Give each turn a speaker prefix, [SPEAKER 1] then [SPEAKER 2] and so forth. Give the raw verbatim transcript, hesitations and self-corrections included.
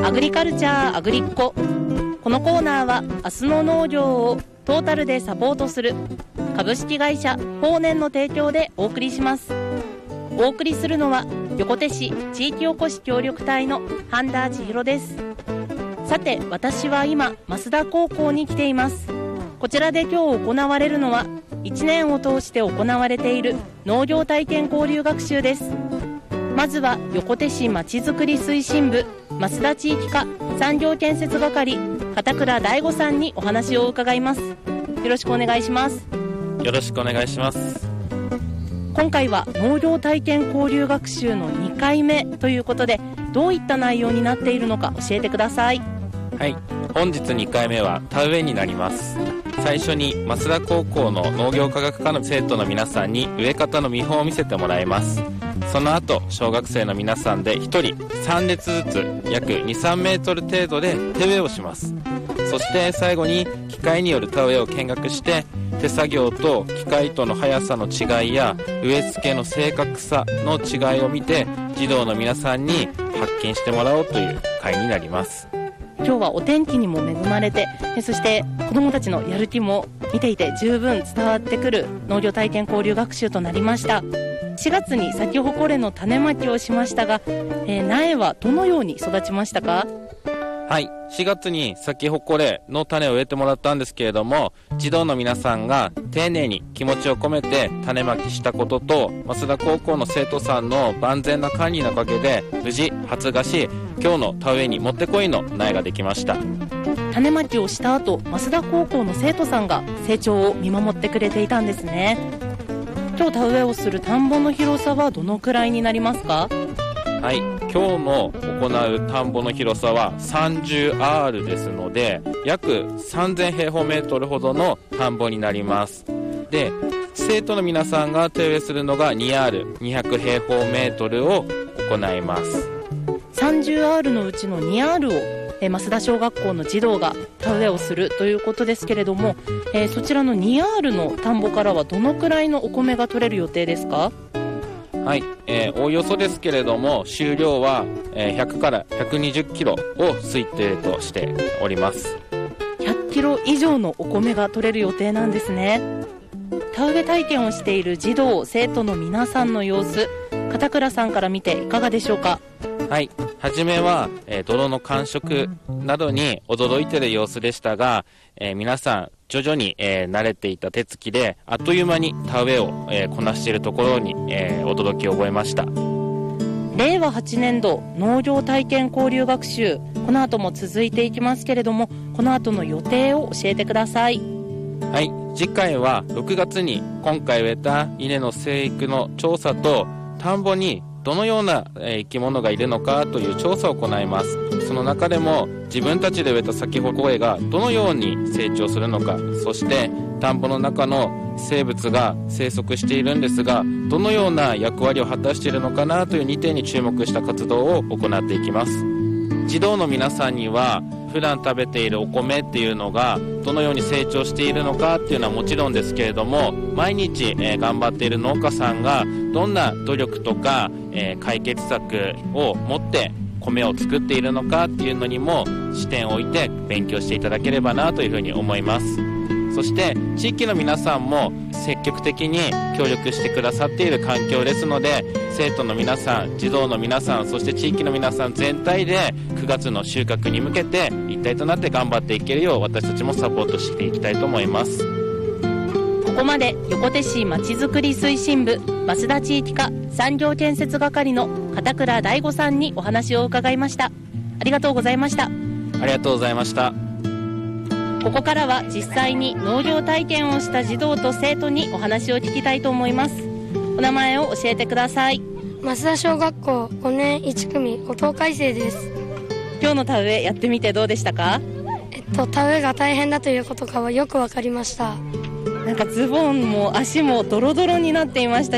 [SPEAKER 1] アグリカルチャーアグリッコ。このコーナーは明日の農業をトータルでサポートする株式会社豊年の提供でお送りします。お送りするのは横手市地域おこし協力隊の半田千尋です。さて、私は今増田高校に来ています。こちらで今日行われるのはいちねんを通して行われている農業体験交流学習です。まずは横手市まちづくり推進部増田地域課産業建設係片倉大吾さんにお話を伺います。よろしくお願いします。
[SPEAKER 2] よろしくお願いします。
[SPEAKER 1] 今回は農業体験交流学習のにかいめということで、どういった内容になっているのか教えてください。
[SPEAKER 2] はい、本日にかいめは田植えになります。最初に増田高校の農業科学科の生徒の皆さんに植え方の見本を見せてもらいます。その後、小学生の皆さんでひとりさん列ずつ約に、さんメートル程度で手植えをします。そして最後に機械による田植えを見学して、手作業と機械との速さの違いや植え付けの正確さの違いを見て、児童の皆さんに発見してもらおうという会になります。
[SPEAKER 1] 今日はお天気にも恵まれて、そして子どもたちのやる気も見ていて十分伝わってくる農業体験交流学習となりました。しがつに咲き誇れの種まきをしましたが、えー、苗はどのように育ちましたか？
[SPEAKER 2] はい、しがつに咲き誇れの種を植えてもらったんですけれども、児童の皆さんが丁寧に気持ちを込めて種まきしたことと、増田高校の生徒さんの万全な管理のおかげで無事発芽し、今日の田植えにもってこいの苗ができました。
[SPEAKER 1] 種まきをした後、増田高校の生徒さんが成長を見守ってくれていたんですね。今日田植えをする田んぼの広さはどのくらいになりますか？
[SPEAKER 2] はい、今日の行う田んぼの広さは さんじゅうアール ですので、約さんぜん平方メートルほどの田んぼになります。で、生徒の皆さんが手植えするのが にアール、にひゃく平方メートルを行います。
[SPEAKER 1] さんじゅうアール のうちの にアール をえー、増田小学校の児童が田植えをするということですけれども、えー、そちらの にアール の田んぼからはどのくらいのお米が取れる予定ですか？
[SPEAKER 2] はい、えー、おおよそですけれども、収量は、えー、ひゃくからひゃくにじゅっキロを推定としております。
[SPEAKER 1] ひゃっキロ以上のお米が取れる予定なんですね。田植え体験をしている児童生徒の皆さんの様子、片倉さんから見ていかがでしょうか？
[SPEAKER 2] はい、はじめは、えー、泥の感触などに驚いている様子でしたが、えー、皆さん徐々に、えー、慣れていた手つきであっという間に田植えを、えー、こなしているところに、えー、驚きを覚えました。
[SPEAKER 1] れいわはちねんど農業体験交流学習、この後も続いていきますけれども、この後の予定を教えてください。
[SPEAKER 2] はい、次回はろくがつに今回植えた稲の生育の調査と、田んぼにどのような生き物がいるのかという調査を行います。その中でも自分たちで植えた咲き誇れがどのように成長するのか、そして田んぼの中の生物が生息しているんですが、どのような役割を果たしているのかなというにてんに注目した活動を行っていきます。児童の皆さんには普段食べているお米っていうのがどのように成長しているのかっていうのはもちろんですけれども、毎日、えー、頑張っている農家さんがどんな努力とか、えー、解決策を持って米を作っているのかっていうのにも視点を置いて勉強していただければなというふうに思います。そして地域の皆さんも積極的に協力してくださっている環境ですので、生徒の皆さん、児童の皆さん、そして地域の皆さん全体でくがつの収穫に向けて一体となって頑張っていけるよう、私たちもサポートしていきたいと思います。
[SPEAKER 1] ここまで横手市まちづくり推進部増田地域課産業建設係の片倉大吾さんにお話を伺いました。ありがとうございました。
[SPEAKER 2] ありがとうございました。
[SPEAKER 1] ここからは実際に農業体験をした児童と生徒にお話を聞きたいと思います。お名前を教えてください。
[SPEAKER 3] 増田小学校ごねんいちくみ後藤海生です。
[SPEAKER 1] 今日の田植えやってみてどうでしたか？
[SPEAKER 3] えっと田植えが大変だということがよくわかりました。
[SPEAKER 1] なんかズボンも足もドロドロになっていました